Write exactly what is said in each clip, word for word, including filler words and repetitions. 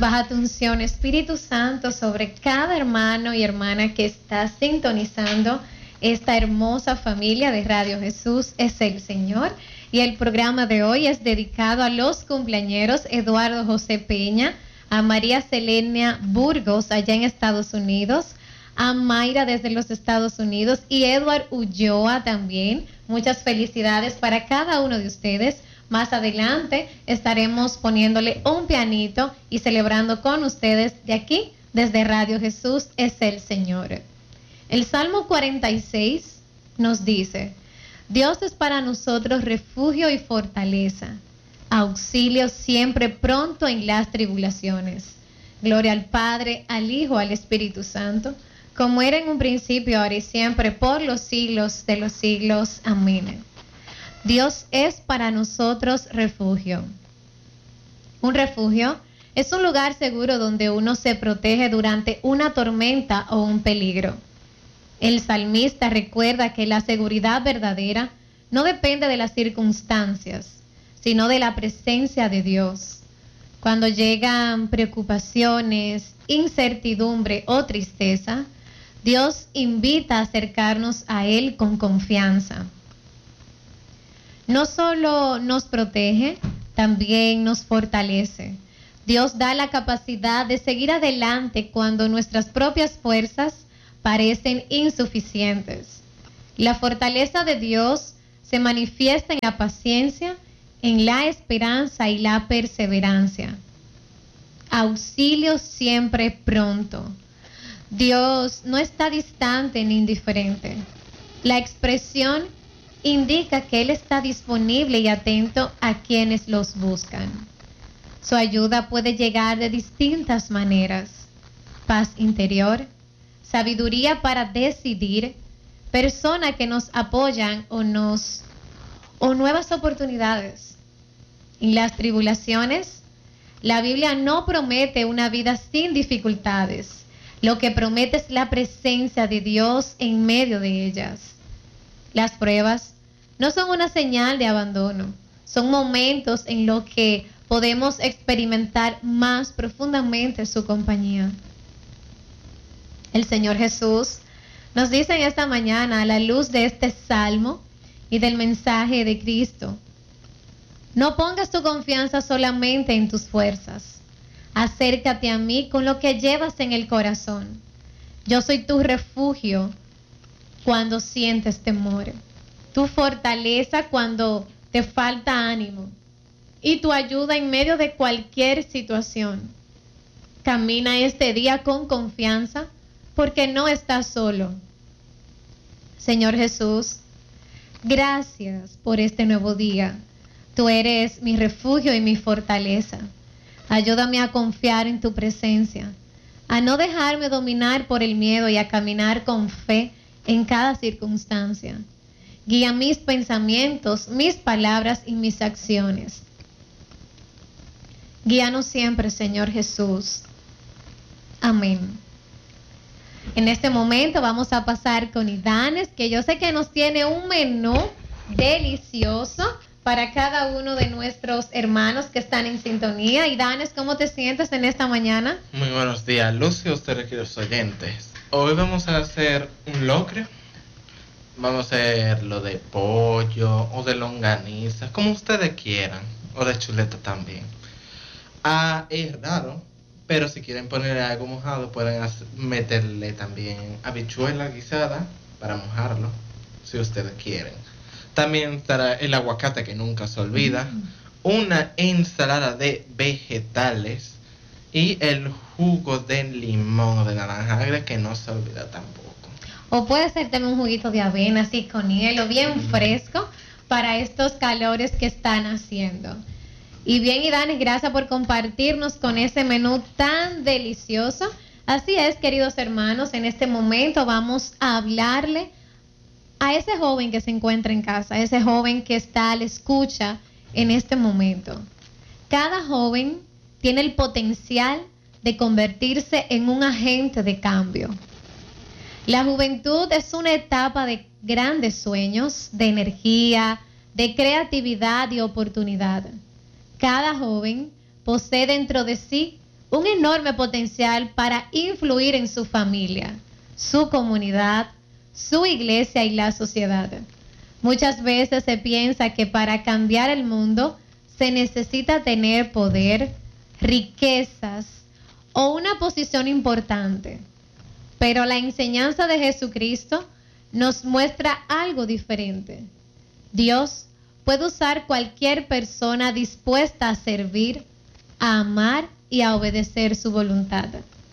Baja tu unción, Espíritu Santo, sobre cada hermano y hermana que está sintonizando esta hermosa familia de Radio Jesús es el Señor. Y el programa de hoy es dedicado a los cumpleañeros Eduardo José Peña, a María Selenia Burgos allá en Estados Unidos, a Mayra desde los Estados Unidos y Edward Ulloa también. Muchas felicidades para cada uno de ustedes. Más adelante estaremos poniéndole un pianito y celebrando con ustedes de aquí, desde Radio Jesús es el Señor. El Salmo cuarenta y seis nos dice: Dios es para nosotros refugio y fortaleza, auxilio siempre pronto en las tribulaciones. Gloria al Padre, al Hijo, al Espíritu Santo, como era en un principio, ahora y siempre, por los siglos de los siglos. Amén. Dios es para nosotros refugio. Un refugio es un lugar seguro donde uno se protege durante una tormenta o un peligro. El salmista recuerda que la seguridad verdadera no depende de las circunstancias, sino de la presencia de Dios. Cuando llegan preocupaciones, incertidumbre o tristeza, Dios invita a acercarnos a Él con confianza. No solo nos protege, también nos fortalece. Dios da la capacidad de seguir adelante cuando nuestras propias fuerzas parecen insuficientes. La fortaleza de Dios se manifiesta en la paciencia, en la esperanza y la perseverancia. Auxilio siempre pronto. Dios no está distante ni indiferente. La expresión indica que Él está disponible y atento a quienes los buscan. Su ayuda puede llegar de distintas maneras: paz interior, sabiduría para decidir, personas que nos apoyan o nos o nuevas oportunidades. En las tribulaciones, la Biblia no promete una vida sin dificultades. Lo que promete es la presencia de Dios en medio de ellas. Las pruebas no son una señal de abandono, son momentos en los que podemos experimentar más profundamente su compañía. El Señor Jesús nos dice en esta mañana, a la luz de este salmo y del mensaje de Cristo: no pongas tu confianza solamente en tus fuerzas. Acércate a mí con lo que llevas en el corazón. Yo soy tu refugio cuando sientes temor, tu fortaleza cuando te falta ánimo y tu ayuda en medio de cualquier situación. Camina este día con confianza porque no estás solo. Señor Jesús, gracias por este nuevo día. Tú eres mi refugio y mi fortaleza. Ayúdame a confiar en tu presencia, a no dejarme dominar por el miedo y a caminar con fe en cada circunstancia. Guía mis pensamientos, mis palabras y mis acciones. Guíanos siempre, Señor Jesús. Amén. En este momento vamos a pasar con Idanes, que yo sé que nos tiene un menú delicioso para cada uno de nuestros hermanos que están en sintonía. Idanes, ¿cómo te sientes en esta mañana? Muy buenos días, Lucy, a ustedes, queridos oyentes. Hoy vamos a hacer un locrio. Vamos a hacer lo de pollo o de longaniza, como ustedes quieran, o de chuleta también. Ah, es raro, pero si quieren ponerle algo mojado, pueden hacer, meterle también habichuela guisada para mojarlo, si ustedes quieren. También estará el aguacate, que nunca se olvida, mm. una ensalada de vegetales y el jugo de limón o de naranja agria, que no se olvida tampoco. O puede ser también un juguito de avena, así con hielo, bien mm. fresco, para estos calores que están haciendo. Y bien, Idanes, gracias por compartirnos con ese menú tan delicioso. Así es, queridos hermanos, en este momento vamos a hablarle a ese joven que se encuentra en casa, a ese joven que está a la escucha en este momento. Cada joven tiene el potencial de convertirse en un agente de cambio. La juventud es una etapa de grandes sueños, de energía, de creatividad y oportunidad. Cada joven posee dentro de sí un enorme potencial para influir en su familia, su comunidad, su iglesia y la sociedad. Muchas veces se piensa que para cambiar el mundo se necesita tener poder, riquezas o una posición importante. Pero la enseñanza de Jesucristo nos muestra algo diferente. Dios puede usar cualquier persona dispuesta a servir, a amar y a obedecer su voluntad.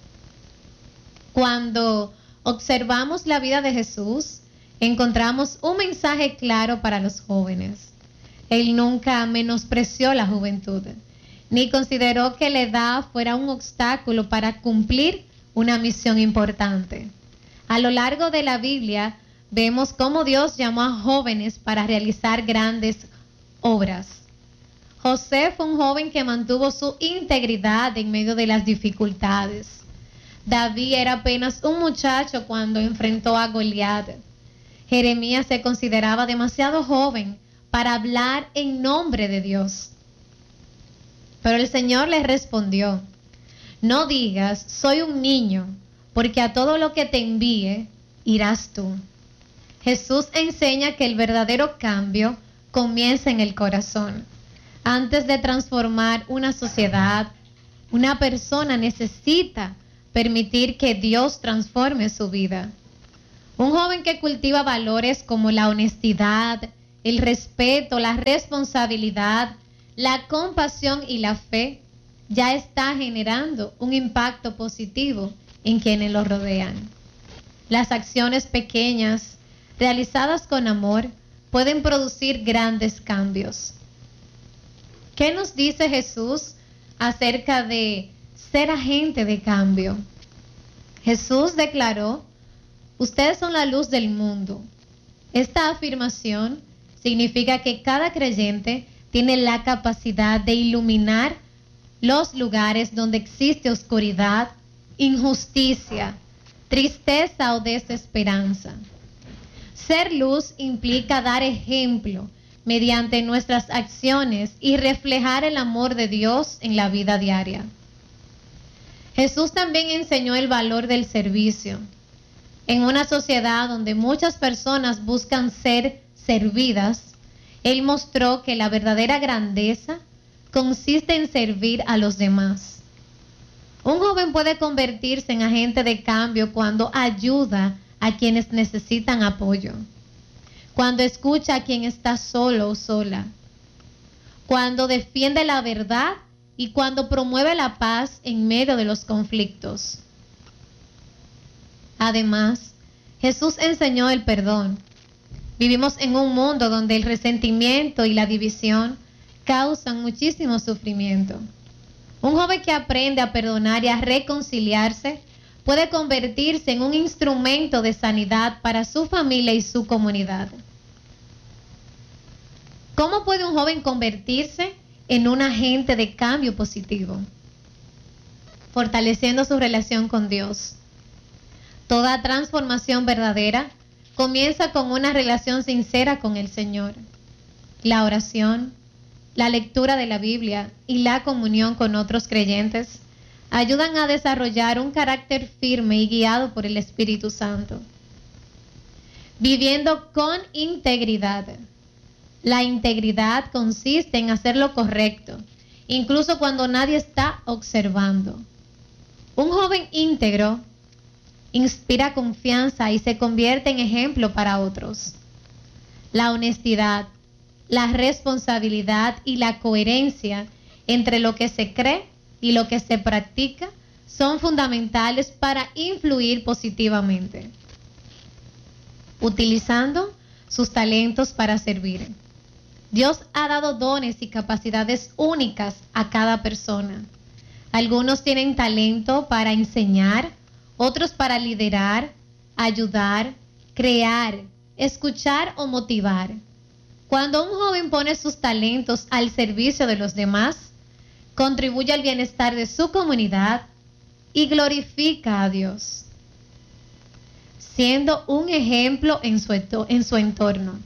Cuando observamos la vida de Jesús, encontramos un mensaje claro para los jóvenes. Él nunca menospreció la juventud, ni consideró que la edad fuera un obstáculo para cumplir una misión importante. A lo largo de la Biblia, vemos cómo Dios llamó a jóvenes para realizar grandes obras. José fue un joven que mantuvo su integridad en medio de las dificultades. David era apenas un muchacho cuando enfrentó a Goliat. Jeremías se consideraba demasiado joven para hablar en nombre de Dios. Pero el Señor le respondió: no digas, soy un niño, porque a todo lo que te envíe, irás tú. Jesús enseña que el verdadero cambio comienza en el corazón. Antes de transformar una sociedad, una persona necesita permitir que Dios transforme su vida. Un joven que cultiva valores como la honestidad, el respeto, la responsabilidad, la compasión y la fe, ya está generando un impacto positivo en quienes lo rodean. Las acciones pequeñas, realizadas con amor, pueden producir grandes cambios. ¿Qué nos dice Jesús acerca de ser agente de cambio? Jesús declaró: ustedes son la luz del mundo. Esta afirmación significa que cada creyente tiene la capacidad de iluminar los lugares donde existe oscuridad, injusticia, tristeza o desesperanza. Ser luz implica dar ejemplo mediante nuestras acciones y reflejar el amor de Dios en la vida diaria. Jesús también enseñó el valor del servicio. En una sociedad donde muchas personas buscan ser servidas, Él mostró que la verdadera grandeza consiste en servir a los demás. Un joven puede convertirse en agente de cambio cuando ayuda a quienes necesitan apoyo, cuando escucha a quien está solo o sola, cuando defiende la verdad y cuando promueve la paz en medio de los conflictos. Además, Jesús enseñó el perdón. Vivimos en un mundo donde el resentimiento y la división causan muchísimo sufrimiento. Un joven que aprende a perdonar y a reconciliarse puede convertirse en un instrumento de sanidad para su familia y su comunidad. ¿Cómo puede un joven convertirse en un agente de cambio positivo? Fortaleciendo su relación con Dios. Toda transformación verdadera comienza con una relación sincera con el Señor. La oración, la lectura de la Biblia y la comunión con otros creyentes ayudan a desarrollar un carácter firme y guiado por el Espíritu Santo. Viviendo con integridad. La integridad consiste en hacer lo correcto, incluso cuando nadie está observando. Un joven íntegro inspira confianza y se convierte en ejemplo para otros. La honestidad, la responsabilidad y la coherencia entre lo que se cree y lo que se practica son fundamentales para influir positivamente, utilizando sus talentos para servir. Dios ha dado dones y capacidades únicas a cada persona. Algunos tienen talento para enseñar, otros para liderar, ayudar, crear, escuchar o motivar. Cuando un joven pone sus talentos al servicio de los demás, contribuye al bienestar de su comunidad y glorifica a Dios, siendo un ejemplo en su, en su entorno.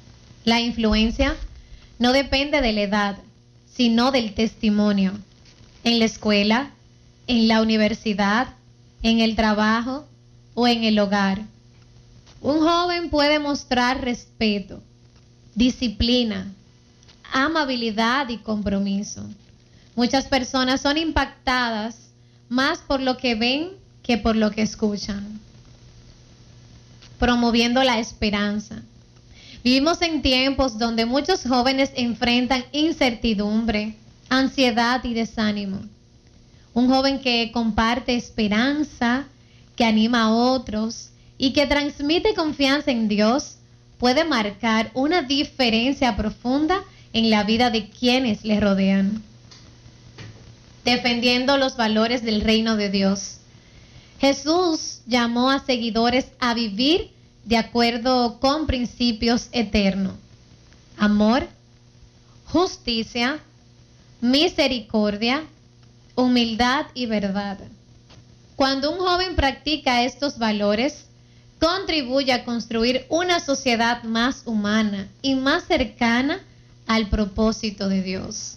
La influencia no depende de la edad, sino del testimonio. en la escuela, en la universidad, en el trabajo o en el hogar. Un joven puede mostrar respeto, disciplina, amabilidad y compromiso. Muchas personas son impactadas más por lo que ven que por lo que escuchan. Promoviendo la esperanza. Vivimos en tiempos donde muchos jóvenes enfrentan incertidumbre, ansiedad y desánimo. Un joven que comparte esperanza, que anima a otros y que transmite confianza en Dios puede marcar una diferencia profunda en la vida de quienes le rodean. Defendiendo los valores del reino de Dios. Jesús llamó a seguidores a vivir de acuerdo con principios eternos: amor, justicia, misericordia, humildad y verdad. Cuando un joven practica estos valores, contribuye a construir una sociedad más humana y más cercana al propósito de Dios.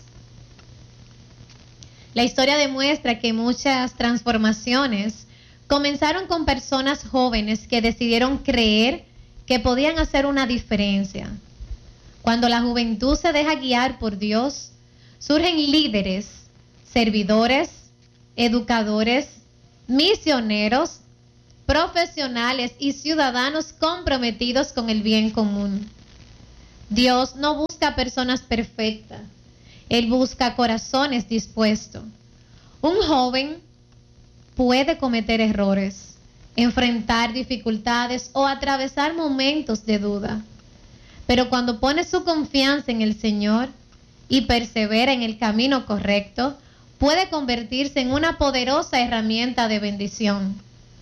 La historia demuestra que muchas transformaciones comenzaron con personas jóvenes que decidieron creer que podían hacer una diferencia. Cuando la juventud se deja guiar por Dios, surgen líderes, servidores, educadores, misioneros, profesionales y ciudadanos comprometidos con el bien común. Dios no busca personas perfectas, Él busca corazones dispuestos. Un joven puede cometer errores, enfrentar dificultades o atravesar momentos de duda, pero cuando pone su confianza en el Señor y persevera en el camino correcto, puede convertirse en una poderosa herramienta de bendición.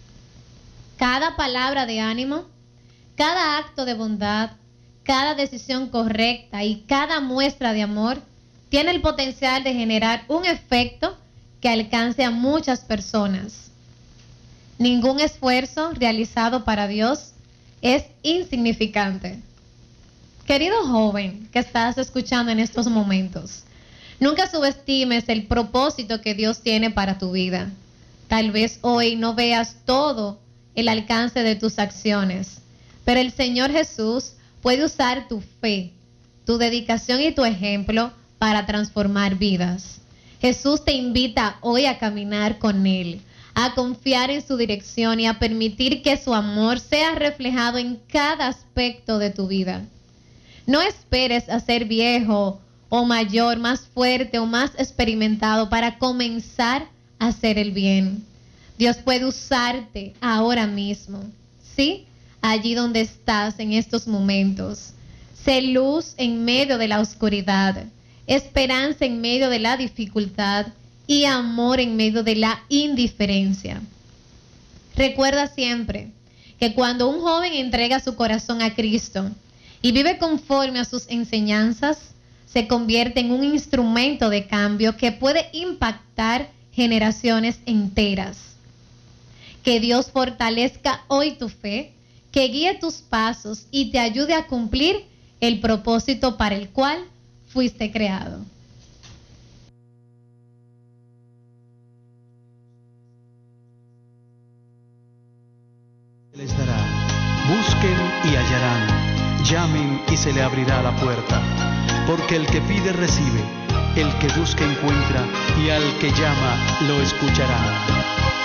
Cada palabra de ánimo, cada acto de bondad, cada decisión correcta y cada muestra de amor tiene el potencial de generar un efecto que alcance a muchas personas. Ningún esfuerzo realizado para Dios es insignificante. Querido joven que estás escuchando en estos momentos, nunca subestimes el propósito que Dios tiene para tu vida. Tal vez hoy no veas todo el alcance de tus acciones, pero el Señor Jesús puede usar tu fe, tu dedicación y tu ejemplo para transformar vidas. Jesús te invita hoy a caminar con Él, a confiar en su dirección y a permitir que su amor sea reflejado en cada aspecto de tu vida. No esperes a ser viejo o mayor, más fuerte o más experimentado para comenzar a hacer el bien. Dios puede usarte ahora mismo, ¿sí? Allí donde estás en estos momentos. Sé luz en medio de la oscuridad, esperanza en medio de la dificultad y amor en medio de la indiferencia. Recuerda siempre que cuando un joven entrega su corazón a Cristo y vive conforme a sus enseñanzas, se convierte en un instrumento de cambio que puede impactar generaciones enteras. Que Dios fortalezca hoy tu fe, que guíe tus pasos y te ayude a cumplir el propósito para el cual fuiste creado. Les dará. Busquen y hallarán. Llamen y se le abrirá la puerta. Porque el que pide recibe, el que busca encuentra, y al que llama lo escuchará.